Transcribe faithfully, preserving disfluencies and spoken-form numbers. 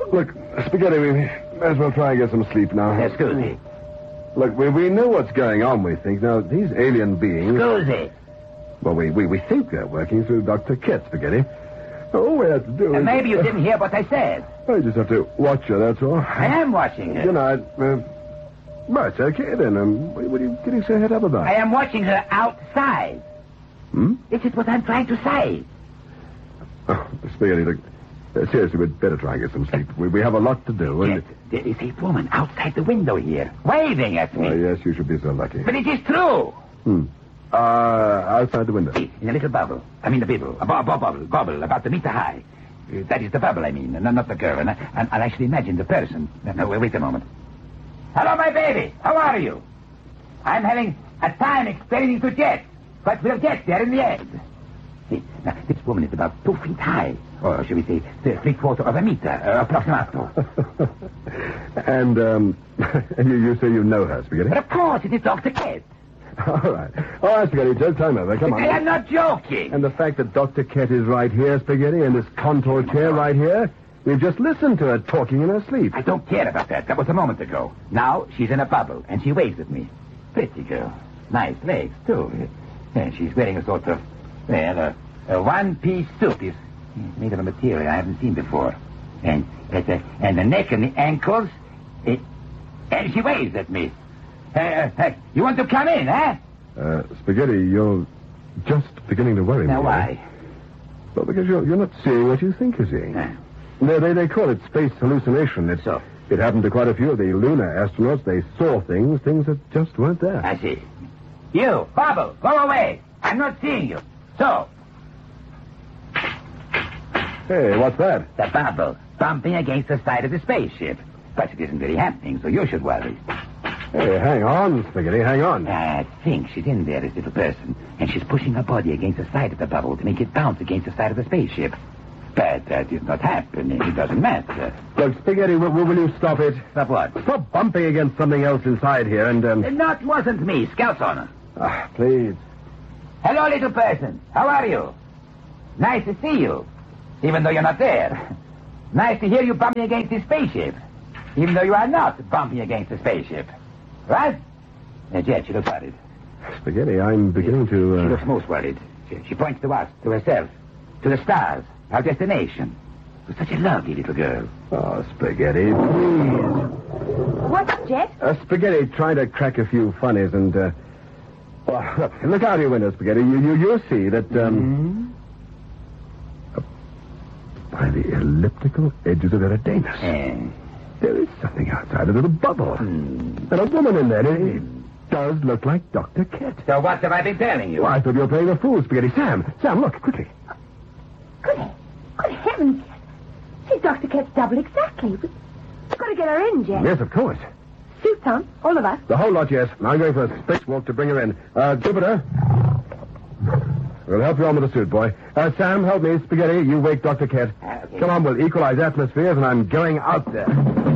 Look, Spaghetti, we may as well try and get some sleep now. Excuse me. Look, we, we know what's going on, we think. Now, these alien beings... Scusi. Well, we, we, we think they're working through Doctor Kett, Spaghetti. All we have to do Uh, is... maybe you didn't hear what I said. I just have to watch her, that's all. I am watching her. Good night. Uh, well, it's okay, then. Um, what, what are you getting so head up about? I am watching her outside. Hmm? This is what I'm trying to say. Oh, Spaghetti, look... Uh, seriously, we'd better try and get some sleep. We, we have a lot to do, and... Yes, there is a woman outside the window here, waving at me. Oh, yes, you should be so lucky. But it is true. Hmm. Uh, outside the window. See, in a little bubble. I mean, a bubble. A bu- bu- bubble. Bubble, about a meter high. Uh, that is the bubble, I mean, and not the girl. And I, and I actually imagine the person. No, no, wait a moment. Hello, my baby. How are you? I'm having a time explaining to Jet, but we'll get there in the end. See, now, this woman is about two feet high. Or should we say, three quarter of a meter, uh, approximato. and, um, you, you say you know her, Spaghetti? But of course, it is Doctor Kett. All right. All right, Spaghetti, joke time over. Come on. I am not joking. And the fact that Doctor Kett is right here, Spaghetti, in this contour chair right here, we've just listened to her talking in her sleep. I don't care about that. That was a moment ago. Now she's in a bubble, and she waves at me. Pretty girl. Nice legs, too. Yeah, she's wearing a sort of, well, a, a one-piece suit. It's made of a material I haven't seen before. And, uh, and the neck and the ankles, it, and she waves at me. Uh, uh, you want to come in, eh? Uh, Spaghetti, you're just beginning to worry me. Now, why? Well, because you're, you're not seeing what you think you're seeing. Uh. They, they, they call it space hallucination. It's, So? It happened to quite a few of the lunar astronauts. They saw things, things that just weren't there. I see. You, Bubble, go away. I'm not seeing you. So, Hey, what's that? the bubble bumping against the side of the spaceship. But it isn't really happening, so you should worry. Hey, hang on, Spaghetti, hang on. I think she's in there, this little person, and she's pushing her body against the side of the bubble to make it bounce against the side of the spaceship. But that is not happening. It doesn't matter. Look, Spaghetti, will, will you stop it? Stop what? Stop bumping against something else inside here and, um... That wasn't me. Scout's honor. Ah, please. Hello, little person. How are you? Nice to see you, even though you're not there. Nice to hear you bumping against the spaceship, even though you are not bumping against the spaceship. Right? Now, Jet, she looks worried. Spaghetti, I'm beginning to, uh... She looks most worried. She, she points to us, to herself, to the stars, our destination. She's such a lovely little girl. Oh, Spaghetti, please. What's Jet? Uh, Spaghetti trying to crack a few funnies and, uh... Well, look, look out your window, Spaghetti. You, you, you'll see that, um... Mm-hmm. Uh, by the elliptical edges of Eridanus. Eh. There is something outside, a little bubble. Mm. And a woman in there. It, it does look like Doctor Kett. So what have I been telling you? Well, I thought you were playing a fool, Spaghetti. Sam, Sam, look, quickly. Good, good heavens, Jet. She's Doctor Kett's double exactly. We- We've got to get her in, Jet. Yes, of course. Suits on, all of us. The whole lot, yes. Now I'm going for a spacewalk to bring her in. Uh, Jupiter. We'll help you on with the suit, boy. Uh, Sam, help me. Spaghetti, you wake Doctor Kett. Ah, okay. Come on, we'll equalize atmospheres, and I'm going out there.